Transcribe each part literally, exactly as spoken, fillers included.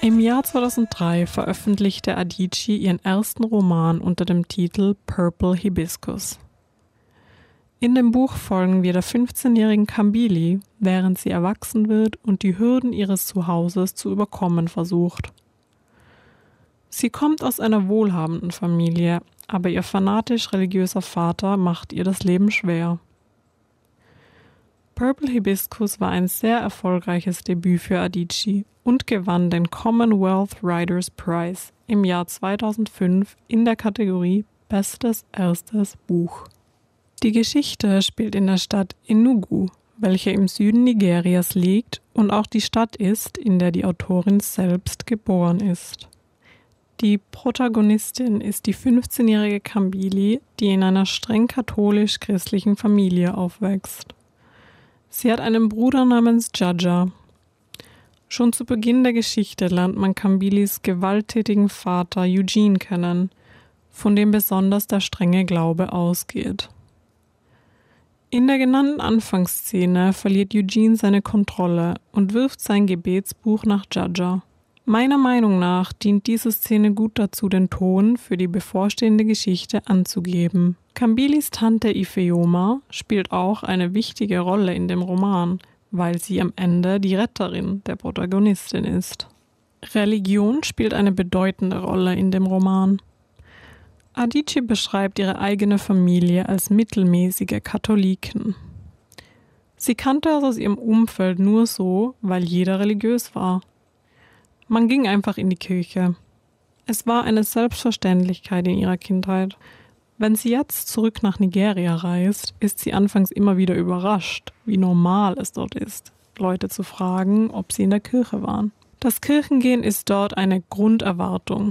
Im Jahr zweitausenddrei veröffentlichte Adichie ihren ersten Roman unter dem Titel Purple Hibiscus. In dem Buch folgen wir der fünfzehnjährigen Kambili, während sie erwachsen wird und die Hürden ihres Zuhauses zu überkommen versucht. Sie kommt aus einer wohlhabenden Familie, aber ihr fanatisch religiöser Vater macht ihr das Leben schwer. Purple Hibiscus war ein sehr erfolgreiches Debüt für Adichie und gewann den Commonwealth Writers Prize im Jahr zweitausendfünf in der Kategorie Bestes erstes Buch. Die Geschichte spielt in der Stadt Enugu, welche im Süden Nigerias liegt und auch die Stadt ist, in der die Autorin selbst geboren ist. Die Protagonistin ist die fünfzehnjährige Kambili, die in einer streng katholisch-christlichen Familie aufwächst. Sie hat einen Bruder namens Jaja. Schon zu Beginn der Geschichte lernt man Kambilis gewalttätigen Vater Eugene kennen, von dem besonders der strenge Glaube ausgeht. In der genannten Anfangsszene verliert Eugene seine Kontrolle und wirft sein Gebetsbuch nach Jaja. Meiner Meinung nach dient diese Szene gut dazu, den Ton für die bevorstehende Geschichte anzugeben. Kambilis Tante Ifeoma spielt auch eine wichtige Rolle in dem Roman, weil sie am Ende die Retterin der Protagonistin ist. Religion spielt eine bedeutende Rolle in dem Roman. Adichie beschreibt ihre eigene Familie als mittelmäßige Katholiken. Sie kannte es aus ihrem Umfeld nur so, weil jeder religiös war. Man ging einfach in die Kirche. Es war eine Selbstverständlichkeit in ihrer Kindheit. Wenn sie jetzt zurück nach Nigeria reist, ist sie anfangs immer wieder überrascht, wie normal es dort ist, Leute zu fragen, ob sie in der Kirche waren. Das Kirchengehen ist dort eine Grunderwartung.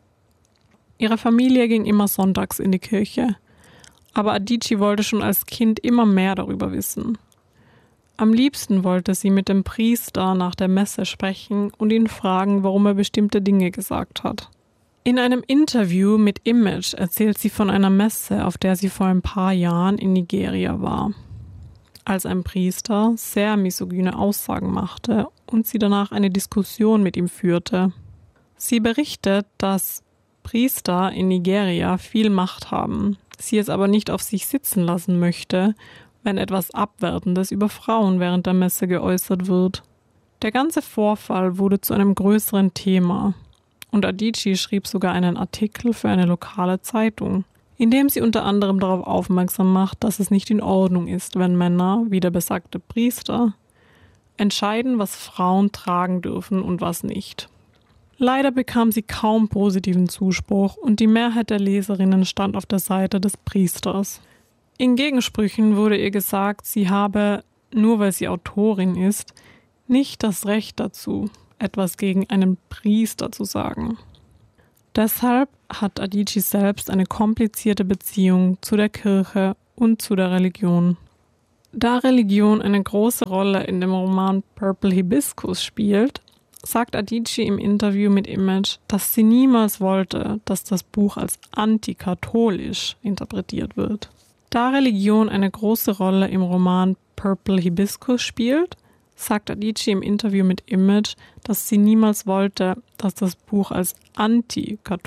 Ihre Familie ging immer sonntags in die Kirche, aber Adichie wollte schon als Kind immer mehr darüber wissen. Am liebsten wollte sie mit dem Priester nach der Messe sprechen und ihn fragen, warum er bestimmte Dinge gesagt hat. In einem Interview mit Image erzählt sie von einer Messe, auf der sie vor ein paar Jahren in Nigeria war, als ein Priester sehr misogyne Aussagen machte und sie danach eine Diskussion mit ihm führte. Sie berichtet, dass Priester in Nigeria viel Macht haben, sie es aber nicht auf sich sitzen lassen möchte, wenn etwas Abwertendes über Frauen während der Messe geäußert wird. Der ganze Vorfall wurde zu einem größeren Thema und Adichie schrieb sogar einen Artikel für eine lokale Zeitung, in dem sie unter anderem darauf aufmerksam macht, dass es nicht in Ordnung ist, wenn Männer, wie der besagte Priester, entscheiden, was Frauen tragen dürfen und was nicht. Leider bekam sie kaum positiven Zuspruch und die Mehrheit der Leserinnen stand auf der Seite des Priesters. In Gegensprüchen wurde ihr gesagt, sie habe, nur weil sie Autorin ist, nicht das Recht dazu, etwas gegen einen Priester zu sagen. Deshalb hat Adichie selbst eine komplizierte Beziehung zu der Kirche und zu der Religion. Da Religion eine große Rolle in dem Roman Purple Hibiscus spielt, sagt Adichie im Interview mit Image, dass sie niemals wollte, dass das Buch als antikatholisch interpretiert wird. Da Religion eine große Rolle im Roman Purple Hibiscus spielt, sagt Adichie im Interview mit Image, dass sie niemals wollte, dass das Buch als antikatholisch